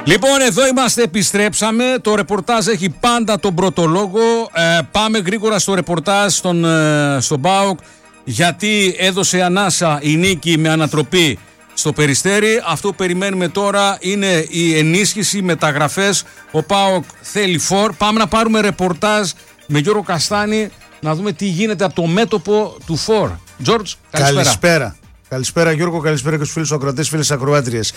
Λοιπόν, εδώ είμαστε, επιστρέψαμε. Το ρεπορτάζ έχει πάντα τον πρώτο λόγο. Πάμε γρήγορα στο ρεπορτάζ στον ΠΑΟΚ, γιατί έδωσε ανάσα η νίκη με ανατροπή στο Περιστέρι. Αυτό που περιμένουμε τώρα είναι η ενίσχυση, μεταγραφές. Ο ΠΑΟΚ θέλει φορ. Πάμε να πάρουμε ρεπορτάζ με Γιώργο Καστάνη, να δούμε τι γίνεται από το μέτωπο του φορ. Τζόρτζ, καλησπέρα. Καλησπέρα Γιώργο, καλησπέρα και στους φίλους ακροατές, φίλες ακροάτριες.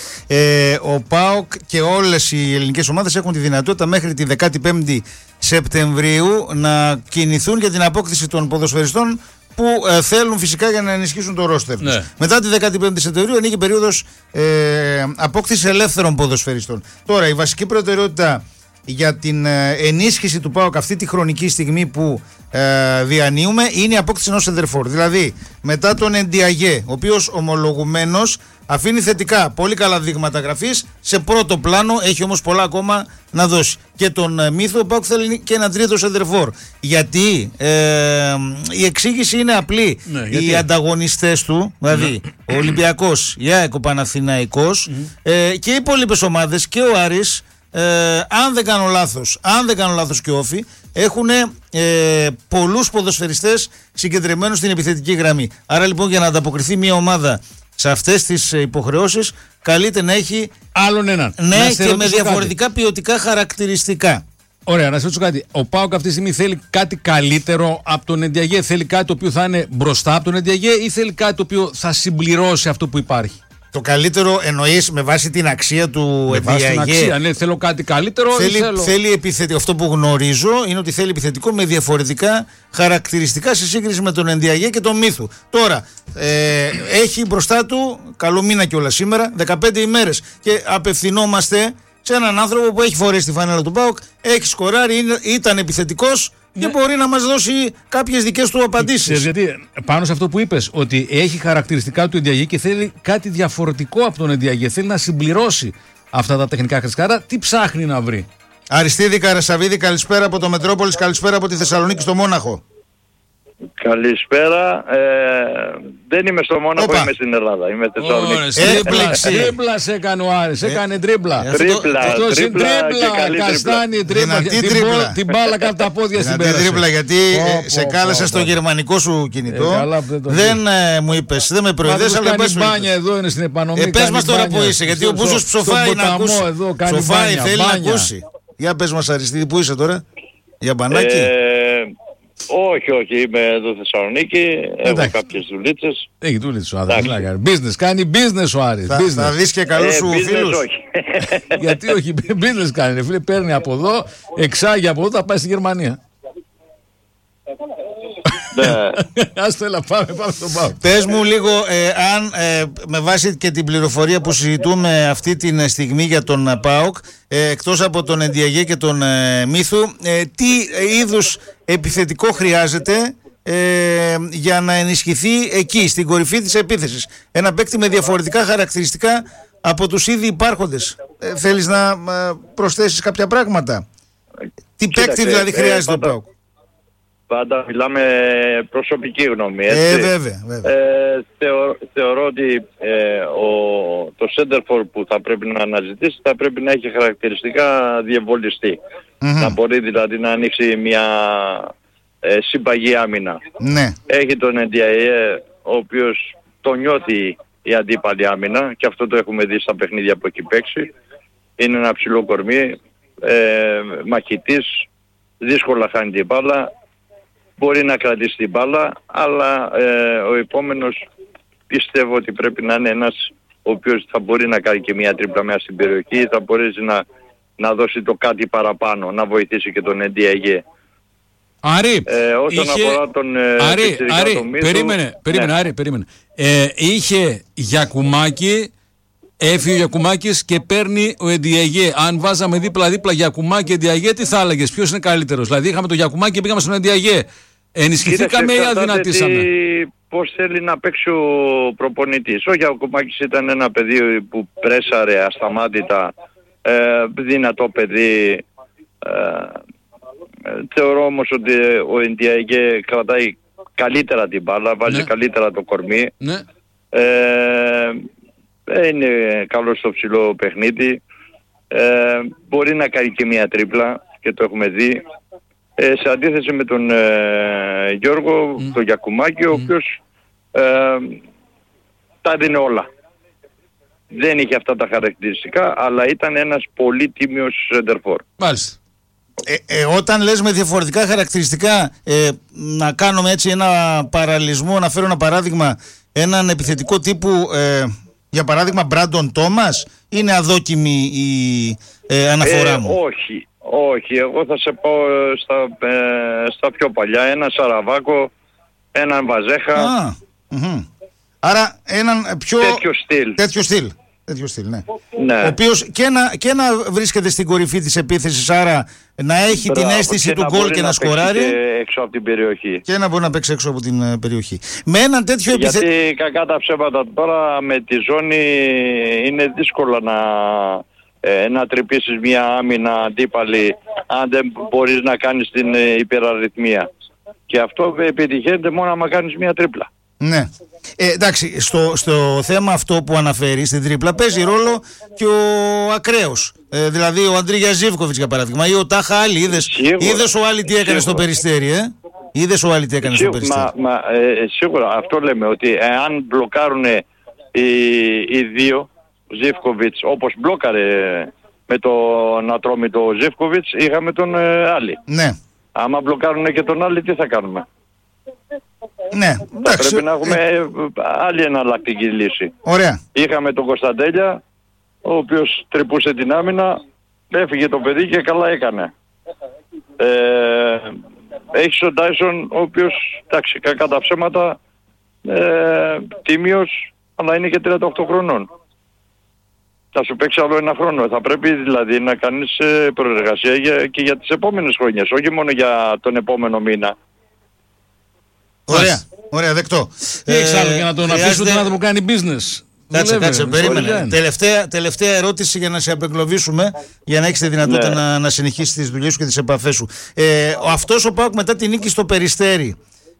Ο ΠΑΟΚ και όλες οι ελληνικές ομάδες έχουν τη δυνατότητα μέχρι τη 15η Σεπτεμβρίου να κινηθούν για την απόκτηση των ποδοσφαιριστών που θέλουν φυσικά για να ενισχύσουν το ρόστερ τους. Ναι. Μετά τη 15η Σεπτεμβρίου ανοίγει περίοδος απόκτησης ελεύθερων ποδοσφαιριστών. Τώρα η βασική προτεραιότητα για την ενίσχυση του ΠΑΟΚ αυτή τη χρονική στιγμή που διανύουμε είναι η απόκτηση ενός σεντερφόρ. Δηλαδή μετά τον Εντιαγέ, ο οποίος ομολογουμένος αφήνει θετικά πολύ καλά δείγματα γραφής σε πρώτο πλάνο, έχει όμως πολλά ακόμα να δώσει. Και τον Μύθο, ο ΠΑΟΚ θέλει και ένα τρίτο σεντερφόρ. Γιατί η εξήγηση είναι απλή. Ναι, οι ανταγωνιστές του, δηλαδή ο Ολυμπιακός, η ΑΕΚ, ο Παναθηναϊκός και οι υπόλοιπες ομάδες και ο Άρης, αν δεν κάνω λάθος και όφη, έχουν πολλούς ποδοσφαιριστές συγκεντρωμένους στην επιθετική γραμμή. Άρα λοιπόν για να ανταποκριθεί μια ομάδα σε αυτές τις υποχρεώσεις καλείται να έχει άλλον έναν. Ναι, και με διαφορετικά ποιοτικά χαρακτηριστικά. Ωραία, να σε ρωτήσω κάτι. Ο ΠΑΟΚ αυτή τη στιγμή θέλει κάτι καλύτερο από τον Εντιαγέ? Θέλει κάτι το οποίο θα είναι μπροστά από τον Εντιαγέ ή θέλει κάτι το οποίο θα συμπληρώσει αυτό που υπάρχει? Το καλύτερο εννοείς με βάση την αξία του Εντιαγέ? Με βάση την αξία, ναι, θέλω κάτι καλύτερο. Θέλει επιθετικό. Αυτό που γνωρίζω είναι ότι θέλει επιθετικό με διαφορετικά χαρακτηριστικά σε σύγκριση με τον Εντιαγέ και τον Μύθου. Τώρα, έχει μπροστά του, καλό μήνα κιόλας σήμερα, 15 ημέρες και απευθυνόμαστε σε έναν άνθρωπο που έχει φορέσει τη φανέλα του ΠΑΟΚ, έχει σκοράρει, ήταν επιθετικός και μπορεί να μας δώσει κάποιες δικές του απαντήσεις. Γιατί πάνω σε αυτό που είπες, ότι έχει χαρακτηριστικά του Εντιαγέ και θέλει κάτι διαφορετικό από τον Εντιαγέ, θέλει να συμπληρώσει αυτά τα τεχνικά χαρακτηριστικά, τι ψάχνει να βρει? Αριστίδη Καρασαβίδη, καλησπέρα από το Μετρόπολης, καλησπέρα από τη Θεσσαλονίκη στο Μόναχο. Καλησπέρα. Δεν είμαι στο Μόναχο, είμαι στην Ελλάδα. Είμαι Θεσσαλονίκη. Τρίμπλα σε έκανε ο Άρης, έκανε τρίμπλα. Τρίμπλα, Καστάνη, τρίμπλα. Την μπάλα κάτω τα πόδια στην πέραση. Τρίμπλα, γιατί σε κάλεσα στο γερμανικό σου κινητό. Δεν μου είπες, δεν με προειδές, αλλά πες μπάνια εδώ είναι στην επανομή. Πες μας τώρα που είσαι, γιατί ο Μπούσος ψοφάει να ακούσει. Ψοφάει, θέλει να ακούσει. Για πες μας Αριστίδη, πού είσαι τώρα? Για μπανάκι? Όχι, είμαι εδώ Θεσσαλονίκη, έχω κάποιες δουλίτσες. Έχει δουλίτσες ο Άρης, business, κάνει business ο Άρης. Θα δεις και καλούς σου φίλους. Όχι. Γιατί όχι, business κάνει, φίλε, παίρνει από εδώ, εξάγει από εδώ, θα πάει στη Γερμανία. Άστο, έλα, πάμε στον ΠΑΟΚ. Πες μου λίγο, αν με βάση και την πληροφορία που συζητούμε αυτή τη στιγμή για τον ΠΑΟΚ, εκτός από τον Εντιαγέ και τον Μύθου, τι είδους επιθετικό χρειάζεται για να ενισχυθεί εκεί, στην κορυφή της επίθεσης? Ένα παίκτη με διαφορετικά χαρακτηριστικά από τους ήδη υπάρχοντες. Θέλεις να προσθέσεις κάποια πράγματα? Τι παίκτη δηλαδή χρειάζεται ο ΠΑΟΚ? Πάντα μιλάμε προσωπική γνώμη, έτσι. Βέβαια. Θεωρώ ότι το center που θα πρέπει να αναζητήσει θα πρέπει να έχει χαρακτηριστικά διεμβολιστή. Να μπορεί δηλαδή να ανοίξει μια συμπαγή άμυνα. Ναι. Έχει τον Εντιαγέ, ο οποίος το νιώθει η αντίπαλη άμυνα και αυτό το έχουμε δει στα παιχνίδια που έχει παίξει. Είναι ένα ψηλό κορμί, μαχητής, δύσκολα χάνει την μπάλα. Μπορεί να κρατήσει την μπάλα, αλλά ο επόμενος πιστεύω ότι πρέπει να είναι ένας ο οποίος θα μπορεί να κάνει και μια τρίπλα μέσα στην περιοχή, θα μπορέσει να δώσει το κάτι παραπάνω, να βοηθήσει και τον Εντιαγέ. Άρη, όσον αφορά τον Άρη, περίμενε. Είχε Γιακουμάκη, έφυγε ο Γιακουμάκης και παίρνει ο Εντιαγέ. Αν βάζαμε δίπλα-δίπλα Γιακουμάκη, Εντιαγέ, τι θα έλεγες? Ποιος είναι καλύτερος? Δηλαδή είχαμε τον Γιακουμάκη και πήγαμε στον Εντιαγέ. Ενισχυθήκαμε ή αδυνατήσαμε? Πώς θέλει να παίξει ο προπονητής. Ο Γιακουμάκης ήταν ένα παιδί που πρέσαρε ασταμάτητα, δυνατό παιδί. Θεωρώ όμως ότι ο Εντιαγέ κρατάει καλύτερα την μπάλα, βάζει καλύτερα το κορμί. Είναι καλό στο ψηλό παιχνίδι. μπορεί να κάνει και μια τρίπλα και το έχουμε δει. Σε αντίθεση με τον Γιώργο, τον Γιακουμάκη, ο οποίος τα δίνει όλα. Δεν είχε αυτά τα χαρακτηριστικά, αλλά ήταν ένας πολύ τίμιος σεντερφόρ. Μάλιστα. Όταν λες με διαφορετικά χαρακτηριστικά, να κάνουμε έτσι ένα παραλληλισμό, να φέρω ένα παράδειγμα, έναν επιθετικό τύπου, για παράδειγμα Μπράντον Τόμας, είναι αδόκιμη η αναφορά μου? Όχι, εγώ θα σε πω στα πιο παλιά, έναν Σαραβάκο, έναν Βαζέχα. Άρα έναν πιο... Τέτοιο στυλ. Ναι. Ναι. Ο οποίος και να βρίσκεται στην κορυφή της επίθεσης, άρα να έχει την αίσθηση του γκολ και να σκοράρει. Έξω από την περιοχή. Και να μπορεί να παίξει έξω από την περιοχή. Με έναν τέτοιο Γιατί κακά τα ψέματα τώρα με τη ζώνη είναι δύσκολο να τρυπήσεις μια άμυνα αντίπαλη αν δεν μπορείς να κάνεις την υπεραριθμία. Και αυτό επιτυχαίνεται μόνο άμα κάνεις μια τρίπλα. Ναι. Εντάξει, στο θέμα αυτό που αναφέρει στην τρίπλα παίζει ρόλο και ο ακραίος. Δηλαδή ο Αντρίγια Ζίβκοβιτς για παράδειγμα, ή ο Τάχα Άλλη. Είδες ο Άλλη τι έκανε στο Περιστέρι, Είδες ο Άλλη τι έκανε στο Περιστέρι. Σίγουρα αυτό λέμε, ότι αν μπλοκάρουν οι δύο, Ζίβκοβιτς, όπως μπλόκαρε με τον Ατρόμητο Ζίβκοβιτς, είχαμε τον Άλλη. Ναι. Άμα μπλοκάρουν και τον Άλλη, τι θα κάνουμε? Ναι, εντάξει. Πρέπει να έχουμε άλλη εναλλακτική λύση. Ωραία. Είχαμε τον Κωνσταντέλια, ο οποίος τρυπούσε την άμυνα, έφυγε το παιδί και καλά έκανε. Έχεις τον Τάισον, ο οποίος, εντάξει, κακά τα ψέματα, τίμιος, αλλά είναι και 38 χρονών. Θα σου παίξει άλλο ένα χρόνο. Θα πρέπει δηλαδή να κάνεις προεργασία και για τις επόμενες χρονιές, όχι μόνο για τον επόμενο μήνα. Ωραία, δεκτό. Τι έχεις άλλο για να τον αφήσω να το κάνει business? Κάτσε, περίμενε. Τελευταία ερώτηση για να σε απεγκλωβίσουμε, για να έχεις τη δυνατότητα να συνεχίσεις τις δουλειές σου και τις επαφές σου. Αυτός ο ΠΑΟΚ μετά τη νίκη στο Περιστέρι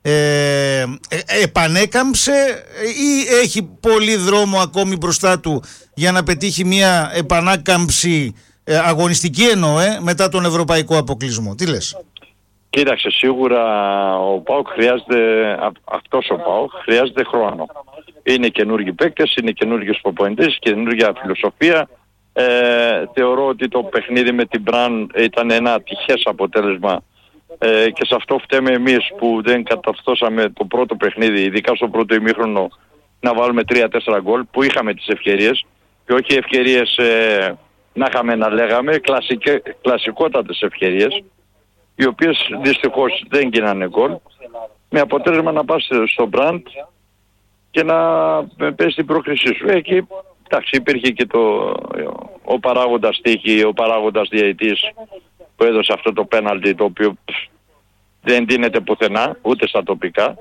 επανέκαμψε ή έχει πολύ δρόμο ακόμη μπροστά του για να πετύχει μια επανάκαμψη αγωνιστική, εννοώ, μετά τον ευρωπαϊκό αποκλεισμό? Τι λες? Κοίταξε, σίγουρα ο ΠΑΟΚ αυτός ο ΠΑΟΚ χρειάζεται χρόνο. Είναι καινούργιοι παίκτες, είναι καινούργιος προπονητής, καινούργια φιλοσοφία. Θεωρώ ότι το παιχνίδι με την Μπραν ήταν ένα ατυχές αποτέλεσμα και σε αυτό φταίμε εμείς που δεν κατορθώσαμε το πρώτο παιχνίδι, ειδικά στο πρώτο ημίχρονο, να βάλουμε 3-4 γκολ, που είχαμε τις ευκαιρίες και όχι ευκαιρίες να είχαμε να λέγαμε, κλασικότατες ευκαιρίες, οι οποίες δυστυχώς δεν γίνανε γκολ, με αποτέλεσμα να πας στο Μπραντ και να πες την πρόκρισή σου. Εκεί, εντάξει, υπήρχε και ο παράγοντας τύχη, ο παράγοντας διαιτητής που έδωσε αυτό το πέναλτι, το οποίο δεν δίνεται πουθενά, ούτε στα τοπικά,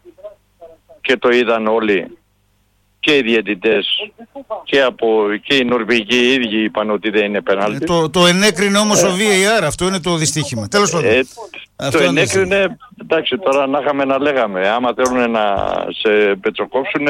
και το είδαν όλοι, και οι διαιτητές και οι Νορβηγοί οι ίδιοι είπαν ότι δεν είναι πέναλτι. Το ενέκρινε όμως ο VAR, αυτό είναι το δυστύχημα. Τέλος πάντων. Το ενέκρινε, εντάξει, τώρα να είχαμε να λέγαμε. Άμα θέλουν να σε πετσοκόψουν,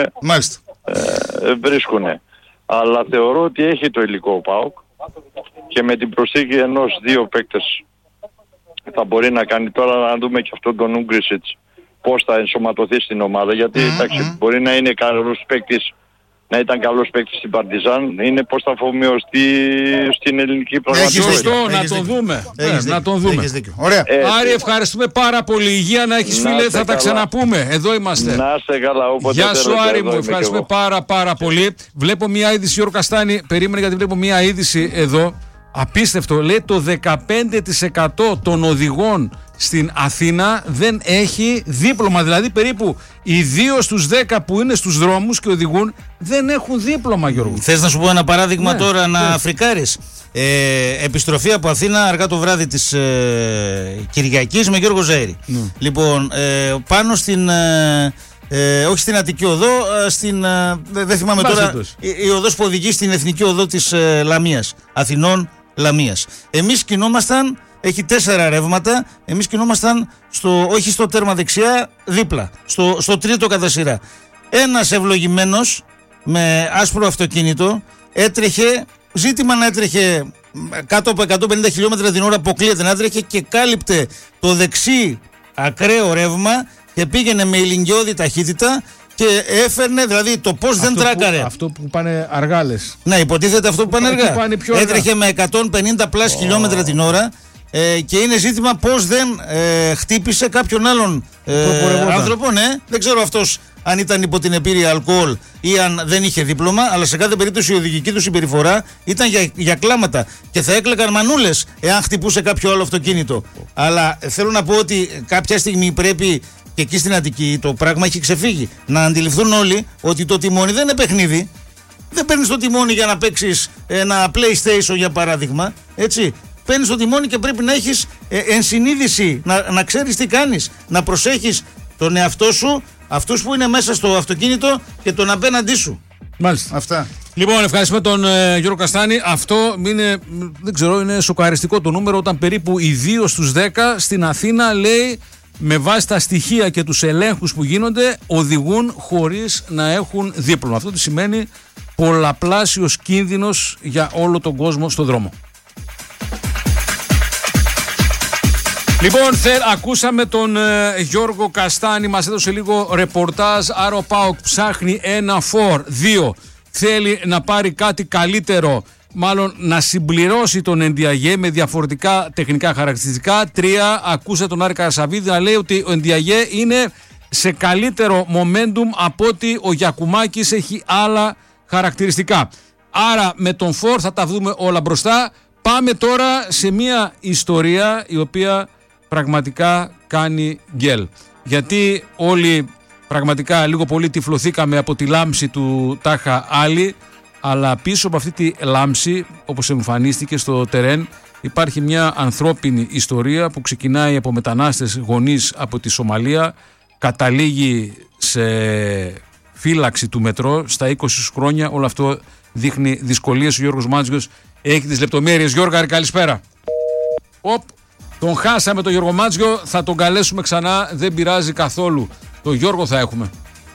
βρίσκουνε. Αλλά θεωρώ ότι έχει το υλικό ο ΠΑΟΚ και με την προσθήκη ενός-δύο παίκτες θα μπορεί να κάνει. Τώρα να δούμε και αυτόν τον Ούγκρισιτς πώς θα ενσωματωθεί στην ομάδα, γιατί εντάξει, μπορεί να είναι καλός παίκτης, να ήταν καλός παίκτης στην Παρτιζάν, είναι πώς θα αφομοιωστεί στην ελληνική πραγματικότητα. Σωστό, να τον δούμε. Να τον δούμε. Ωραία. Άρη, ευχαριστούμε πάρα πολύ. Υγεία να έχεις, φίλε, θα τα ξαναπούμε. Εδώ είμαστε. Να είστε καλά. Γεια σου, Άρη μου, ευχαριστούμε πάρα πολύ. Βλέπω μια είδηση, Γιώργο Καστάνη, περίμενε γιατί βλέπω μια είδηση εδώ. Απίστευτο, λέει το 15% των οδηγών στην Αθήνα δεν έχει δίπλωμα. Δηλαδή περίπου οι 2 στους 10 που είναι στους δρόμους και οδηγούν δεν έχουν δίπλωμα, Γιώργο. Θες να σου πω ένα παράδειγμα τώρα να φρικάρεις? Επιστροφή από Αθήνα αργά το βράδυ της Κυριακής με Γιώργο Ζαΐρη. Λοιπόν, πάνω στην... όχι στην Αττική Οδό, δεν θυμάμαι τώρα, η οδός που οδηγεί στην Εθνική Οδό της Λαμίας, Αθηνών Λαμίας. Εμείς κινούμασταν, έχει 4 ρεύματα, εμείς κινούμασταν όχι στο τέρμα δεξιά, δίπλα, στο τρίτο κατά σειρά. Ένας ευλογημένος με άσπρο αυτοκίνητο έτρεχε, ζήτημα να έτρεχε κάτω από 150 χιλιόμετρα την ώρα αποκλείεται να τρέχει και κάλυπτε το δεξί ακραίο ρεύμα και πήγαινε με ηλικιώδη ταχύτητα και έφερνε, δηλαδή το πώς δεν τράκαρε. Αυτό που πάνε αργά λες. Ναι, υποτίθεται αυτό που πάνε αργά. Έτρεχε με 150 πλάς χιλιόμετρα την ώρα και είναι ζήτημα πώς δεν χτύπησε κάποιον άλλον άνθρωπο. Ναι, δεν ξέρω αυτός αν ήταν υπό την επίρρεια αλκοόλ ή αν δεν είχε δίπλωμα, αλλά σε κάθε περίπτωση η οδηγική του συμπεριφορά ήταν για κλάματα και θα έκλαιγαν μανούλες εάν χτυπούσε κάποιο άλλο αυτοκίνητο. Αλλά θέλω να πω ότι κάποια στιγμή πρέπει, και εκεί στην Αττική το πράγμα έχει ξεφύγει, να αντιληφθούν όλοι ότι το τιμόνι δεν είναι παιχνίδι. Δεν παίρνεις το τιμόνι για να παίξεις ένα PlayStation για παράδειγμα, έτσι. Παίρνεις το τιμόνι και πρέπει να έχεις ενσυνείδηση, να ξέρεις τι κάνεις, να προσέχεις τον εαυτό σου, αυτούς που είναι μέσα στο αυτοκίνητο και τον απέναντί σου. Μάλιστα. Αυτά. Λοιπόν, ευχαριστούμε τον Γιώργο Καστάνη. Αυτό είναι, δεν ξέρω, είναι σοκαριστικό το νούμερο, όταν περίπου οι 2 στους 10 στην Αθήνα, λέει, με βάση τα στοιχεία και τους ελέγχους που γίνονται, οδηγούν χωρίς να έχουν δίπλωμα. Αυτό τι σημαίνει? Πολλαπλάσιος κίνδυνος για όλο τον κόσμο στον δρόμο. Λοιπόν, ακούσαμε τον Γιώργο Καστάνη, μας έδωσε λίγο ρεπορτάζ. Άρα ο ΠΑΟΚ ψάχνει ένα φορ. 2. Θέλει να πάρει κάτι καλύτερο, μάλλον να συμπληρώσει τον Ενδιαγέ με διαφορετικά τεχνικά χαρακτηριστικά. 3. Ακούσα τον Άρη Καρασαβίδη να λέει ότι ο Ενδιαγέ είναι σε καλύτερο momentum από ότι ο Γιακουμάκης έχει άλλα χαρακτηριστικά. Άρα με τον φορ θα τα δούμε όλα μπροστά. Πάμε τώρα σε μια ιστορία η οποία πραγματικά κάνει γκέλ. Γιατί όλοι πραγματικά λίγο πολύ τυφλωθήκαμε από τη λάμψη του Τάχα Άλλη, αλλά πίσω από αυτή τη λάμψη, όπως εμφανίστηκε στο τερέν, υπάρχει μια ανθρώπινη ιστορία που ξεκινάει από μετανάστες γονείς από τη Σομαλία, καταλήγει σε φύλαξη του μετρό στα 20 χρόνια. Όλο αυτό δείχνει δυσκολίες. Ο Γιώργος Μάτζιος έχει τις λεπτομέρειες. Γιώργαρη, καλησπέρα. Τον χάσαμε τον Γιώργο Μάτζιο, θα τον καλέσουμε ξανά, δεν πειράζει καθόλου. Τον Γιώργο θα έχουμε.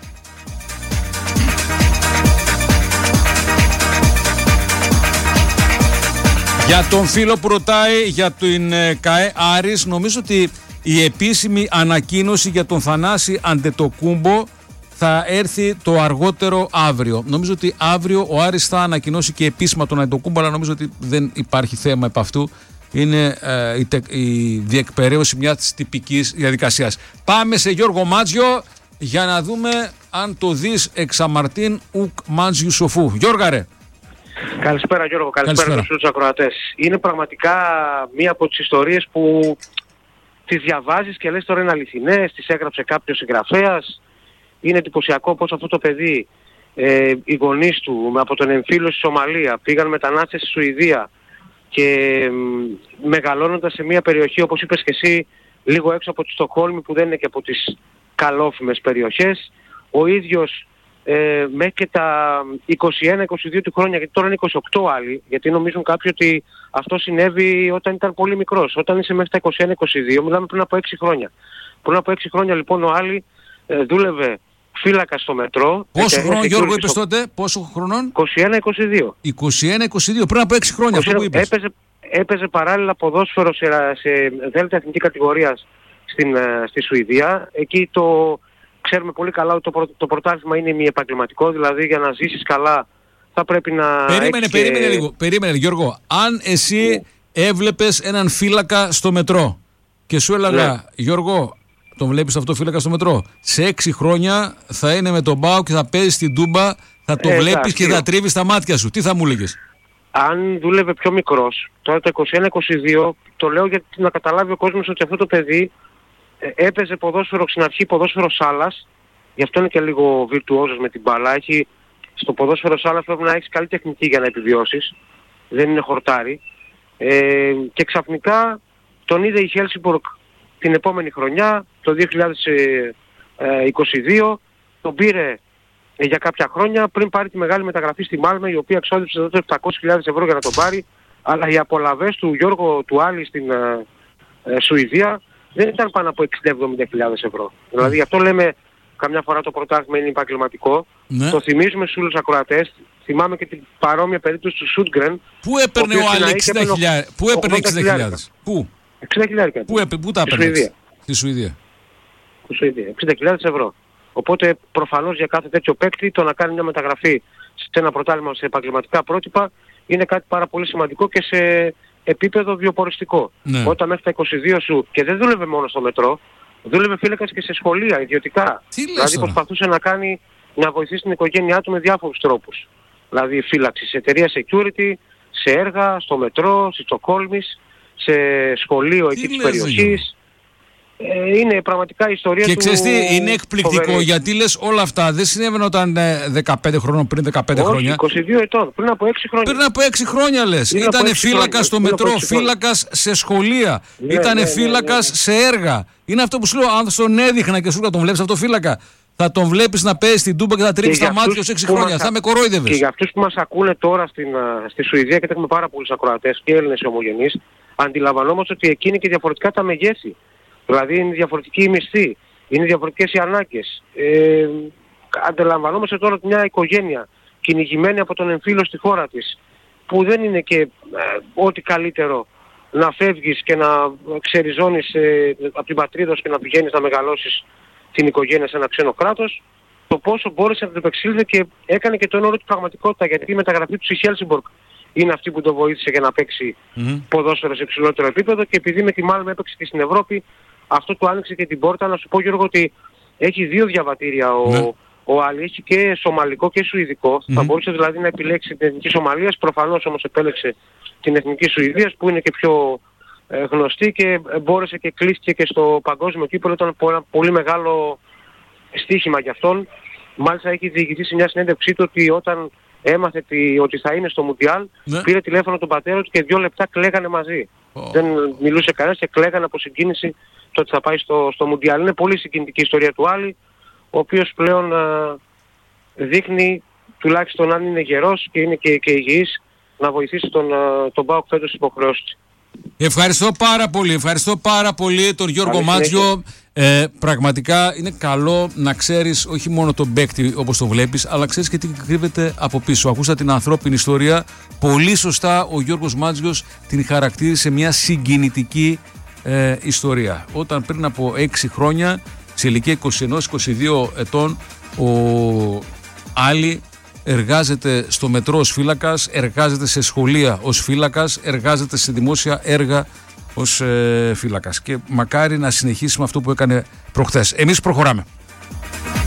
Για τον φίλο που ρωτάει για την ΚΑΕ Άρης, νομίζω ότι η επίσημη ανακοίνωση για τον Θανάση Αντετοκούμπο θα έρθει το αργότερο αύριο. Νομίζω ότι αύριο ο Άρης θα ανακοινώσει και επίσημα τον Αντετοκούμπο, αλλά νομίζω ότι δεν υπάρχει θέμα επ' αυτού. Είναι η διεκπαιρέωση μιας τυπικής διαδικασίας. Πάμε σε Γιώργο Μάτζιο για να δούμε αν το δεις εξαμαρτίν ουκ Μάτζιου σοφού. Γιώργαρε. Καλησπέρα Γιώργο, καλησπέρα στους ακροατές. Είναι πραγματικά μία από τις ιστορίες που τις διαβάζεις και λες τώρα είναι αληθινές, τις έγραψε κάποιος συγγραφέας. Είναι εντυπωσιακό πως αυτό το παιδί, οι γονείς του από τον εμφύλιο στη Σομαλία πήγαν μετανάστες στη Σουηδία και μεγαλώνοντας σε μια περιοχή, όπως είπες και εσύ, λίγο έξω από τη Στοκχόλμη, που δεν είναι και από τις καλόφημες περιοχές, ο ίδιος μέχρι και τα 21-22 του χρόνια, γιατί τώρα είναι 28 άλλοι, γιατί νομίζουν κάποιοι ότι αυτό συνέβη όταν ήταν πολύ μικρός. Όταν είσαι μέχρι τα 21-22, μιλάμε πριν από 6 χρόνια. Πριν από 6 χρόνια λοιπόν ο Άλλη δούλευε φύλακα στο μετρό. Πόσο χρόνο, Γιώργο, είπες τότε? Πόσο χρονών? 21-22. 21-22, πριν από 6 χρόνια, αυτό που είπες. Έπαιζε παράλληλα ποδόσφαιρο σε δέλτα εθνική κατηγορία στη Σουηδία. Εκεί ξέρουμε πολύ καλά ότι το πρωτάθλημα είναι μη επαγγελματικό, δηλαδή για να ζήσεις καλά θα πρέπει να... Περίμενε Γιώργο. Αν εσύ έβλεπες έναν φύλακα στο μετρό και σου έλεγα, Γιώργο, τον βλέπεις αυτό φύλακα στο μετρό, σε 6 χρόνια θα είναι με τον ΠΑΟΚ και θα παίζει στην Τούμπα, θα το βλέπεις και θα τρίβεις τα μάτια σου. Τι θα μου έλεγες? Αν δούλευε πιο μικρός, τώρα το 21-22, το λέω γιατί να καταλάβει ο κόσμος ότι αυτό το παιδί έπαιζε ποδόσφαιρο στην αρχή, ποδόσφαιρο σάλας, γι' αυτό είναι και λίγο βιρτουόζος με την μπάλα. Στο ποδόσφαιρο σάλας πρέπει να έχεις καλή τεχνική για να επιβιώσεις, δεν είναι χορτάρι. Και ξαφνικά τον είδε η Χέλσιμπουργκ την επόμενη χρονιά, το 2022, τον πήρε για κάποια χρόνια πριν πάρει τη μεγάλη μεταγραφή στη Μάλμε, η οποία εξόδεψε τότε 700.000 ευρώ για να τον πάρει, αλλά οι απολαβές του Γιώργο του Άλλη στην Σουηδία δεν ήταν πάνω από 60-70.000 ευρώ. Δηλαδή γι' αυτό λέμε καμιά φορά το πρωτάθλημα είναι επαγγελματικό. Ναι. Το θυμίζουμε στους όλους τους ακροατές. Θυμάμαι και την παρόμοια περίπτωση του Σούτγκρεν. Πού έπαιρνε ο Άλλη 60.000? Πού έπαιρνε 60.000? Πού? 60.000. Πού τα έπαιρνε? Στη Σουηδία. 60.000 ευρώ. Οπότε προφανώς για κάθε τέτοιο παίκτη το να κάνει μια μεταγραφή σε ένα πρωτάθλημα σε επαγγελματικά πρότυπα είναι κάτι πάρα πολύ σημαντικό και σε επίπεδο βιοποριστικό. Ναι. Όταν μέχρι τα 22 σου και δεν δούλευε μόνο στο μετρό, δούλευε φύλακας και σε σχολεία ιδιωτικά. Δηλαδή προσπαθούσε να βοηθήσει την οικογένειά του με διάφορους τρόπους. Δηλαδή φύλαξη σε εταιρεία security, σε έργα, στο μετρό, στη Στοκχόλμης, σε σχολείο εκεί της περιοχής. Είναι πραγματικά η ιστορία και του. Και ξέρεις τι, είναι εκπληκτικό φοβερή. Γιατί λες όλα αυτά δεν συνέβαιναν όταν 15 χρόνων, πριν 15 χρόνια. 22 ετών, πριν από 6 χρόνια. Πριν από 6 χρόνια λες. Ήτανε φύλακας στο μετρό, φύλακας σε σχολεία, ήτανε φύλακας σε έργα. Είναι αυτό που σου λέω, αν στον έδειχνα και σου να τον βλέπεις αυτό φύλακα, θα τον βλέπεις να παίζει στην Τούμπα και θα τρίβεις τα μάτια ως 6 χρόνια. Θα με κορόιδευες. Και για αυτούς που μας ακούνε τώρα στη Σουηδία, και έχουμε πάρα πολλούς ακροατές και Έλληνες ομογενείς, αντιλαμβανόμαστε ότι εκεί είναι και διαφορετικά τα μεγέθη. Δηλαδή είναι διαφορετική η μισθή, είναι διαφορετικές οι ανάγκες. Αντιλαμβανόμαστε τώρα ότι μια οικογένεια κυνηγημένη από τον εμφύλιο στη χώρα της, που δεν είναι και ό,τι καλύτερο να φεύγεις και να ξεριζώνεις από την πατρίδα σου και να πηγαίνεις να μεγαλώσεις την οικογένεια σε ένα ξένο κράτος, το πόσο μπόρεσε να το επεξήλθε και έκανε και τον όρο του πραγματικότητα, γιατί η μεταγραφή του στη Χέλσιμπορκ είναι αυτή που το βοήθησε για να παίξει ποδόσφαιρο σε υψηλότερο επίπεδο, και επειδή με τη Μάλμε έπαιξε και στην Ευρώπη, αυτό του άνοιξε και την πόρτα. Να σου πω, Γιώργο, ότι έχει 2 διαβατήρια ο Άλλη, έχει και σομαλικό και σουηδικό. Θα μπορούσε δηλαδή να επιλέξει την εθνική Σομαλίας, προφανώς όμως επέλεξε την εθνική Σουηδίας που είναι και πιο γνωστή και μπόρεσε και κλείστηκε και στο παγκόσμιο κύπελλο. Ήταν ένα πολύ μεγάλο στοίχημα για αυτόν. Μάλιστα έχει διηγηθεί σε μια συνέντευξή του ότι όταν έμαθε ότι θα είναι στο Μουντιάλ, πήρε τηλέφωνο τον πατέρα του και 2 λεπτά κλαίγανε μαζί. Δεν μιλούσε κανένας και κλαίγανε από συγκίνηση το ότι θα πάει στο Μουντιάλ. Είναι πολύ συγκινητική η ιστορία του Άλλη, ο οποίος πλέον δείχνει, τουλάχιστον αν είναι γερός και είναι και υγιής, να βοηθήσει τον ΠΑΟΚ φέτος υποχρεώσει. Ευχαριστώ πάρα πολύ τον Γιώργο Μάτζιο. Πραγματικά είναι καλό να ξέρεις όχι μόνο τον παίκτη όπως το βλέπεις, αλλά ξέρεις και τι κρύβεται από πίσω. Ακούσα την ανθρώπινη ιστορία. Πολύ σωστά ο Γιώργος Μάτζιος την χαρακτήρισε μια συγκινητική ιστορία. Όταν πριν από 6 χρόνια, σε ηλικία 21-22 ετών, ο Άλλη εργάζεται στο μετρό ως φύλακας, εργάζεται σε σχολεία ως φύλακας, εργάζεται σε δημόσια έργα ως φύλακας. Και μακάρι να συνεχίσει με αυτό που έκανε προχθές. Εμείς προχωράμε.